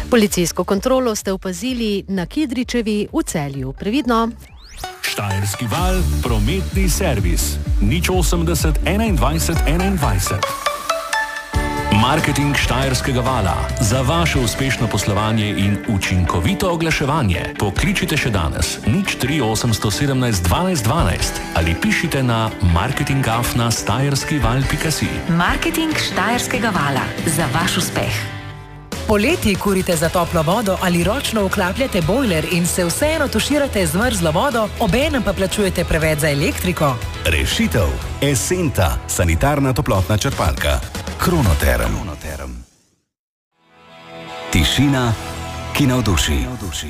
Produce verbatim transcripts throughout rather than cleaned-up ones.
Policijsko kontrolo ste opazili na Kidričevi v Celju. Previdno. Štajerski val, prometni servis. nič osemdeset enaindvajset enaindvajset. Marketing Štajerskega vala. Za vaše uspešno poslovanje in učinkovito oglaševanje pokličite še danes nič tri osemsto sedemnajst dvanajst dvanajst ali pišite na marketing afna štajerskival pika si. Marketing Štajerskega vala. Za vaš uspeh. Poleti kurite za toplo vodo ali ročno vklapljate bojler in se vseeno tuširate z mrzlo vodo, obenem pa plačujete preveč za elektriko? Rešitev. Esenta, sanitarna toplotna črpalka. Kronoterm. Tišina, ki navduši.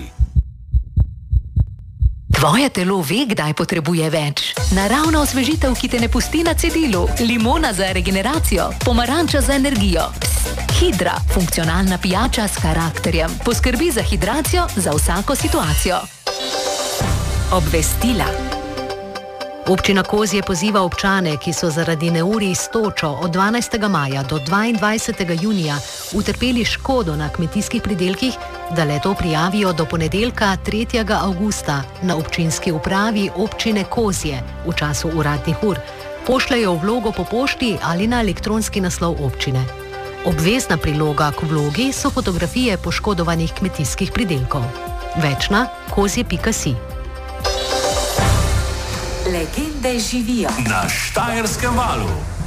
Tvoje telo ve, kdaj potrebuje več. Naravna osvežitev, ki te ne pusti na cedilu. Limona za regeneracijo, pomaranča za energijo. Psst, Hidra, funkcionalna pijača s karakterjem. Poskrbi za hidracijo za vsako situacijo. Obvestila. Občina Kozje poziva občane, ki so zaradi neurij s točo od dvanajstega maja do dvaindvajsetega junija utrpeli škodo na kmetijskih pridelkih, da le-to prijavijo do ponedeljka tretjega avgusta na občinski upravi občine Kozje v času uradnih ur. Pošljajo vlogo po pošti ali na elektronski naslov občine. Obvezna priloga k vlogi so fotografije poškodovanih kmetijskih pridelkov. Več na kozje pika si. Legende živijo Na Štajerskem valu.